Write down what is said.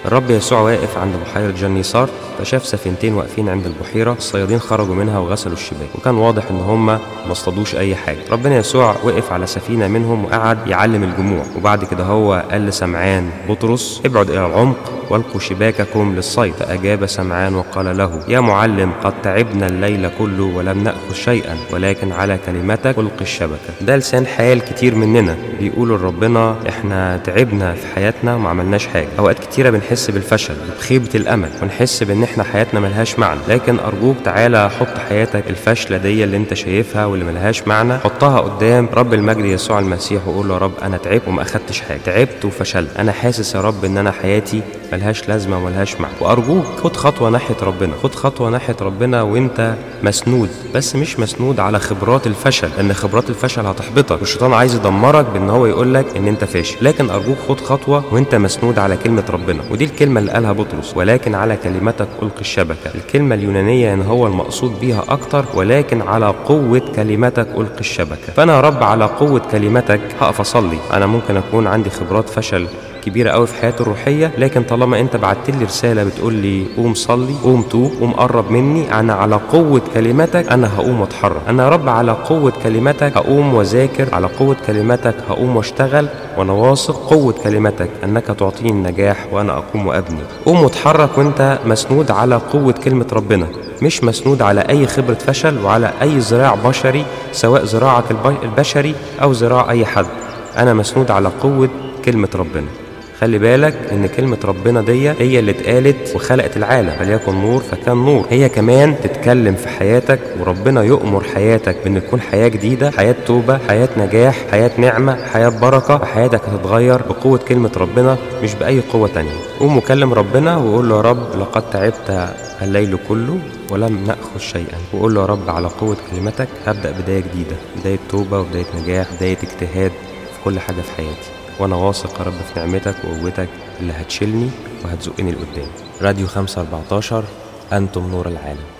الرب يسوع واقف عند بحيرة جنيسار، فشاف سفينتين واقفين عند البحيرة. الصيادين خرجوا منها وغسلوا الشباك، وكان واضح ان هم ما اصطادوش اي حاجة. ربنا يسوع وقف على سفينة منهم وقعد يعلم الجموع، وبعد كده هو قال لسمعان بطرس: ابعد الى العمق والقوا شباككم للصيد. فأجاب سمعان وقال له: يا معلم، قد تعبنا الليل كله ولم نأخذ شيئا، ولكن على كلمتك ألقي الشبكة. ده لسان حال كتير مننا بيقولوا لربنا: احنا تعبنا في حياتنا وما عملناش حاجة. اوقات كتيرة بنحس بالفشل وبخيبة الامل، ونحس بان احنا حياتنا ملهاش معنى. لكن ارجوك تعالى حط حياتك الفاشلة دي اللي انت شايفها واللي ملهاش معنى، حطها قدام رب المجد يسوع المسيح وقول له: يا رب انا تعبت وما اخدتش حاجة، تعبت وفشلت، انا حاسس يا رب ان انا حياتي ملهاش لازمة وملهاش معنى. وارجوك خد خطوة ناحية ربنا، خد خطوة ناحية ربنا وانت مسنود، بس مش مسنود على خبرات الفشل، لان خبرات الفشل هتحبطك، والشيطان عايز يدمرك بان هو يقولك ان انت فاشل. لكن ارجوك خد خطوة وانت مسنود على كلمة ربنا، ودي الكلمة اللي قالها بطرس: ولكن على كلمتك ألقي الشبكة. الكلمة اليونانية ان هو المقصود بيها اكتر، ولكن على قوة كلمتك ألقي الشبكة. فانا يا رب على قوة كلمتك هقف اصلي. انا ممكن اكون عندي خبرات فشل كبيرة قوي في حياتي الروحية، لكن طالما انت بعت لي رسالة بتقول لي قوم صلي، قوم توب، قوم قرب مني، انا على قوة كلمتك انا هقوم واتحرك. انا يا رب على قوة كلمتك هقوم واذاكر، على قوة كلمتك هقوم واشتغل، وانا واثق قوة كلمتك انك تعطيني النجاح وانا اقوم وابني. قوم واتحرك وانت مسنود على قوة كلمة ربنا، مش مسنود على اي خبرة فشل وعلى اي ذراع بشري، سواء ذراعك البشري او ذراع اي حد. انا مسنود على قوة كلمة ربنا. خلي بالك ان كلمة ربنا دي هي اللي اتقالت وخلقت العالم: فليكن نور فكان نور. هي كمان تتكلم في حياتك، وربنا يؤمر حياتك بان تكون حياة جديدة، حياة توبة، حياة نجاح، حياة نعمة، حياة بركة. وحياتك هتتغير بقوة كلمة ربنا مش بأي قوة تانية. قوم وكلم ربنا وقول له: يا رب لقد تعبت الليل كله ولم نأخذ شيئا. وقول له: يا رب على قوة كلمتك هبدأ بداية جديدة، بداية توبة وبداية نجاح، بداية اجتهاد في كل حاجة في حياتي. وانا واثق يا رب في نعمتك وقوتك اللي هتشيلني وهتزقني لقدام. راديو 514، انتم نور العالم.